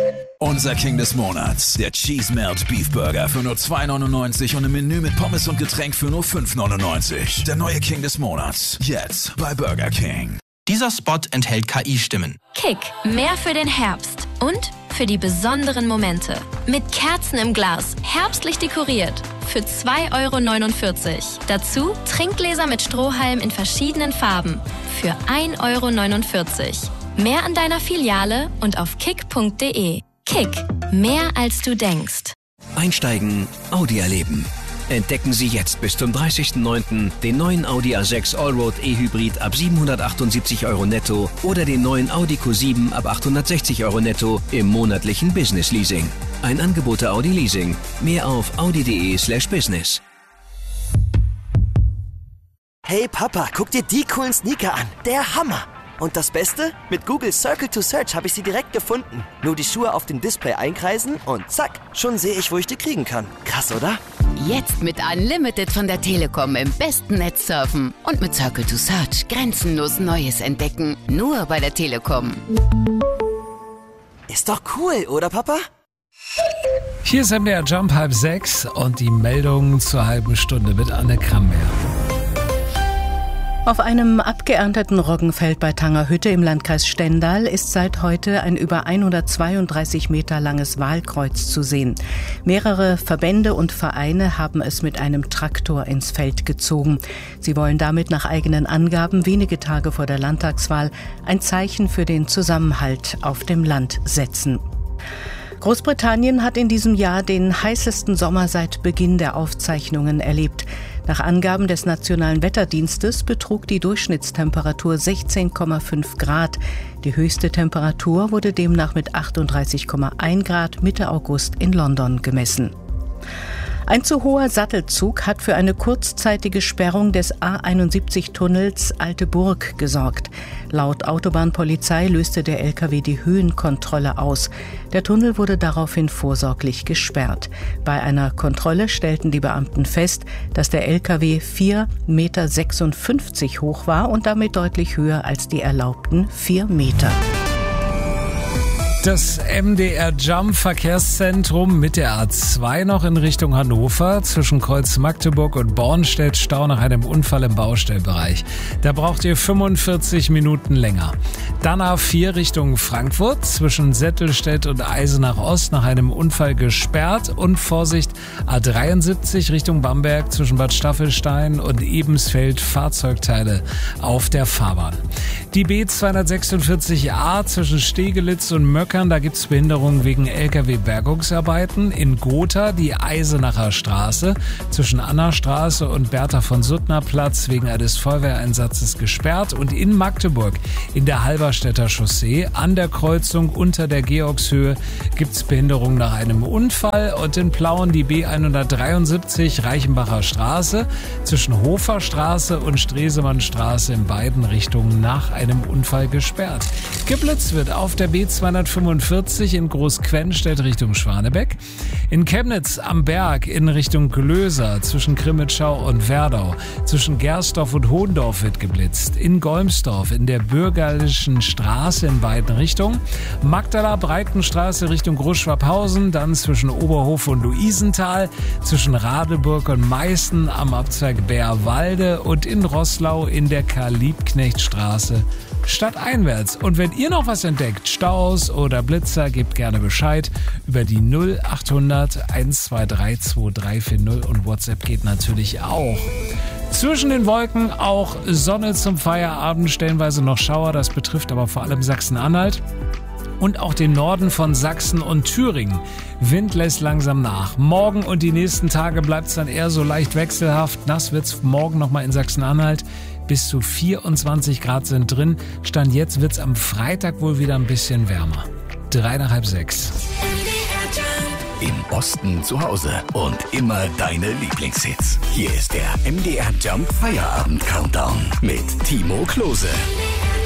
Unser King des Monats, der Cheese Melt Beef Burger für nur 2,99 und im Menü mit Pommes und Getränk für nur 5,99. Der neue King des Monats, jetzt bei Burger King. Dieser Spot enthält KI-Stimmen. Kick, mehr für den Herbst und für die besonderen Momente. Mit Kerzen im Glas, herbstlich dekoriert. Für 2,49 €. Dazu Trinkgläser mit Strohhalm in verschiedenen Farben. Für 1,49 €. Mehr an deiner Filiale und auf kick.de. Kick, mehr als du denkst. Einsteigen, Audi erleben. Entdecken Sie jetzt bis zum 30.09. den neuen Audi A6 Allroad E-Hybrid ab 778 € netto oder den neuen Audi Q7 ab 860 € netto im monatlichen Business Leasing. Ein Angebot der Audi Leasing. Mehr auf audi.de/business. Hey Papa, guck dir die coolen Sneaker an. Der Hammer! Und das Beste? Mit Google Circle to Search habe ich sie direkt gefunden. Nur die Schuhe auf dem Display einkreisen und zack, schon sehe ich, wo ich die kriegen kann. Krass, oder? Jetzt mit Unlimited von der Telekom im besten Netz surfen und mit Circle to Search grenzenlos Neues entdecken. Nur bei der Telekom. Ist doch cool, oder Papa? Hier ist MDR Jump 5:30 und die Meldung zur halben Stunde mit Anne Krammer. Auf einem abgeernteten Roggenfeld bei Tangerhütte im Landkreis Stendal ist seit heute ein über 132 Meter langes Wahlkreuz zu sehen. Mehrere Verbände und Vereine haben es mit einem Traktor ins Feld gezogen. Sie wollen damit nach eigenen Angaben wenige Tage vor der Landtagswahl ein Zeichen für den Zusammenhalt auf dem Land setzen. Großbritannien hat in diesem Jahr den heißesten Sommer seit Beginn der Aufzeichnungen erlebt. Nach Angaben des Nationalen Wetterdienstes betrug die Durchschnittstemperatur 16,5 Grad. Die höchste Temperatur wurde demnach mit 38,1 Grad Mitte August in London gemessen. Ein zu hoher Sattelzug hat für eine kurzzeitige Sperrung des A71-Tunnels Alte Burg gesorgt. Laut Autobahnpolizei löste der LKW die Höhenkontrolle aus. Der Tunnel wurde daraufhin vorsorglich gesperrt. Bei einer Kontrolle stellten die Beamten fest, dass der LKW 4,56 Meter hoch war und damit deutlich höher als die erlaubten 4 Meter. Das MDR Jump Verkehrszentrum mit der A2 noch in Richtung Hannover. Zwischen Kreuz Magdeburg und Bornstedt Stau nach einem Unfall im Baustellbereich. Da braucht ihr 45 Minuten länger. Dann A4 Richtung Frankfurt. Zwischen Settelstedt und Eisenach Ost nach einem Unfall gesperrt. Und Vorsicht, A73 Richtung Bamberg zwischen Bad Staffelstein und Ebensfeld Fahrzeugteile auf der Fahrbahn. Die B246a zwischen Stegelitz und Möckern, da gibt es Behinderungen wegen LKW-Bergungsarbeiten. In Gotha die Eisenacher Straße zwischen Anna-Straße und Bertha von Suttner Platz wegen eines Feuerwehreinsatzes gesperrt. Und in Magdeburg in der Halberstädter Chaussee an der Kreuzung unter der Georgshöhe gibt es Behinderungen nach einem Unfall. Und in Plauen die B173 Reichenbacher Straße zwischen Hofer Straße und Stresemannstraße in beiden Richtungen nach einem Unfall gesperrt. Geblitzt wird auf der B245 in Großquennstedt Richtung Schwanebeck. In Chemnitz am Berg in Richtung Glöser zwischen Krimitschau und Werdau. Zwischen Gersdorf und Hohendorf wird geblitzt. In Golmsdorf in der Bürgerlichen Straße in beiden Richtungen. Magdala-Breitenstraße Richtung Großschwabhausen. Dann zwischen Oberhof und Luisenthal. Zwischen Radeburg und Meißen am Abzweig Bärwalde. Und in Roßlau in der Karl-Liebknecht-Straße stadteinwärts. Und wenn ihr noch was entdeckt, Staus oder Blitzer, gebt gerne Bescheid über die 0800 123 2340 und WhatsApp geht natürlich auch. Zwischen den Wolken auch Sonne zum Feierabend, stellenweise noch Schauer, das betrifft aber vor allem Sachsen-Anhalt. Und auch den Norden von Sachsen und Thüringen. Wind lässt langsam nach. Morgen und die nächsten Tage bleibt es dann eher so leicht wechselhaft. Nass wird es morgen nochmal in Sachsen-Anhalt. Bis zu 24 Grad sind drin. Stand jetzt wird es am Freitag wohl wieder ein bisschen wärmer. 5:03 nach 6. Im Osten zu Hause und immer deine Lieblingshits. Hier ist der MDR Jump Feierabend Countdown mit Timo Klose.